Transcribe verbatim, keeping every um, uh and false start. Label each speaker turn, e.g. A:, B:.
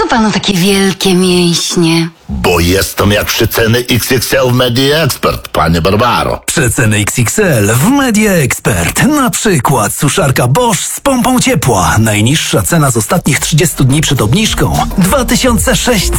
A: panu takie wielkie mięśnie?
B: Bo jestem jak przeceny X X L w Media Expert, panie Barbaro.
C: Przeceny X X L w Media Expert. Na przykład suszarka Bosch z pompą ciepła. Najniższa cena z ostatnich trzydziestu dni przed obniżką dwa tysiące sześćset